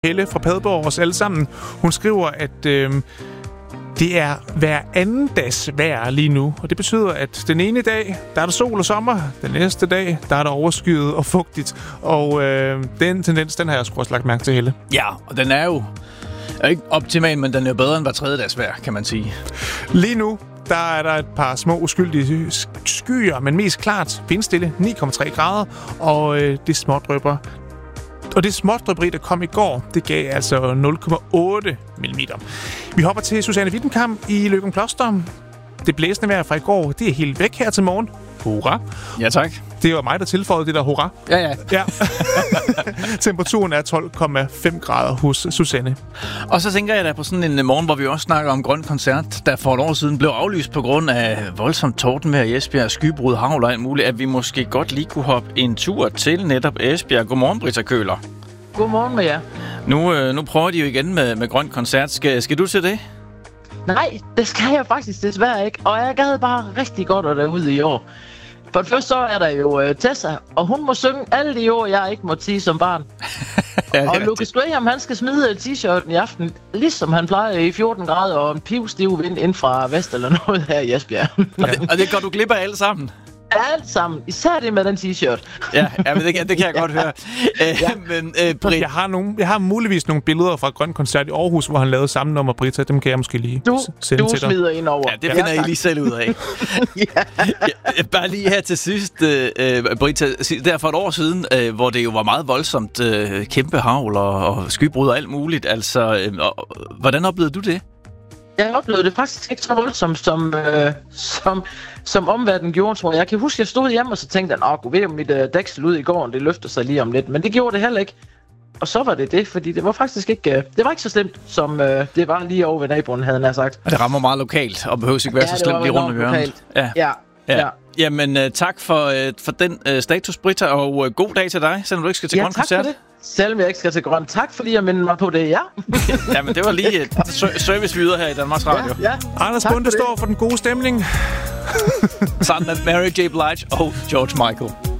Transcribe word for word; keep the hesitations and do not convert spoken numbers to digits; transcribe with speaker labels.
Speaker 1: Helle fra Padborg, os alle sammen. Hun skriver, at øh, det er hver anden dags vejr lige nu. Og det betyder, at den ene dag, der er der sol og sommer. Den næste dag, der er der overskyet og fugtigt. Og øh, den tendens, den har jeg sgu også lagt mærke til, Helle.
Speaker 2: Ja, og den er jo er ikke optimal, men den er bedre end hver tredje dags vejr, kan man sige.
Speaker 1: Lige nu, der er der et par små uskyldige skyer, men mest klart vindstille, ni komma tre grader, og øh, det smådrypper. Og det smådrypperi, der kom i går, det gav altså nul komma otte millimeter. Vi hopper til Susanne Wittenkamp i Løgumkloster. Det blæsende vejr fra i går, det er helt væk her til morgen. Hurra.
Speaker 2: Ja, tak.
Speaker 1: Det var mig, der tilføjede det der hurra.
Speaker 2: Ja, ja.
Speaker 1: ja. Temperaturen er tolv komma fem grader hos Susanne.
Speaker 2: Og så tænker jeg da på sådan en morgen, hvor vi også snakker om grøn koncert, der for et år siden blev aflyst på grund af voldsomt tordenvejr i Esbjerg, skybrud, hagl og alt muligt, at vi måske godt lige kunne hoppe en tur til netop Esbjerg. Godmorgen, Britta Køhler.
Speaker 3: Godmorgen med jer.
Speaker 2: Nu, øh, nu prøver de jo igen med, med grøn koncert. Skal, skal du til det?
Speaker 3: Nej, det skal jeg faktisk desværre ikke. Og jeg gad bare rigtig godt at derude i år. For det første så er der jo uh, Tessa, og hun må synge alle de ord, jeg ikke må sige som barn. ja, og Lucas Graham, han skal smide t-shirten i aften, ligesom han plejer i fjorten grader og en pivstiv vind ind fra vest eller noget her i Esbjerg.
Speaker 2: og, det, og det går du glip af alle sammen?
Speaker 3: Alt sammen. Især det med den t-shirt.
Speaker 2: ja, ja, men det, det kan jeg godt høre. Æ,
Speaker 3: ja.
Speaker 2: men, øh, Britt...
Speaker 1: jeg, har nogle, jeg har muligvis nogle billeder fra Grøn Koncert i Aarhus, hvor han lavede samme nummer, Britta. Dem kan jeg måske lige
Speaker 3: du,
Speaker 1: sende
Speaker 3: du
Speaker 1: til dig.
Speaker 3: Du smider ind over.
Speaker 2: Ja, det finder ja, I lige selv ud af. ja. Ja, bare lige her til sidst, øh, Britta. Der for et år siden, øh, hvor det jo var meget voldsomt, øh, kæmpe hagl og, og skybrud og alt muligt. Altså, øh, og, hvordan oplevede du det?
Speaker 3: Jeg oplevede det faktisk ikke så voldsomt, som, øh, som, som omverdenen gjorde, tror jeg. Jeg kan huske, at jeg stod hjemme, og så tænkte jeg, åh, ved om mit øh, dæksel ud i går, det løfter sig lige om lidt. Men det gjorde det heller ikke. Og så var det det, fordi det var faktisk ikke, øh, det var ikke så slemt, som øh, det var lige over ved naboen, havde han sagt.
Speaker 2: Og det rammer meget lokalt, og behøver ikke være ja, så slemt lige rundt om hjørnet.
Speaker 3: Ja, ja. ja. ja.
Speaker 2: Jamen, øh, tak for, øh, for den øh, status, Britta, og øh, god dag til dig, selvom du ikke skal til
Speaker 3: ja,
Speaker 2: Grøn Koncert.
Speaker 3: Det. Selvom jeg ikke skal til Grøn. Tak fordi jeg mindede mig på det, ja.
Speaker 2: Jamen, det var lige et service videre her i Danmarks Radio.
Speaker 3: Ja, ja.
Speaker 1: Anders Bunde står for den gode stemning.
Speaker 2: Sammen med Mary J. Blige og George Michael.